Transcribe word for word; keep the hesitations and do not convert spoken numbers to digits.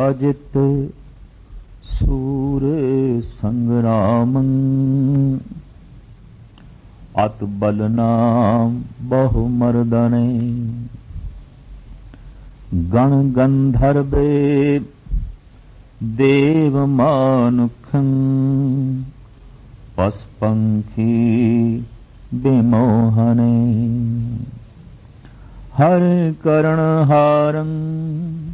जित सूर संग्रामं अत बलनाम बहु मर्दने गण गंधर्वे देव मानुखं पशुपंखी विमोहने हर करण हारं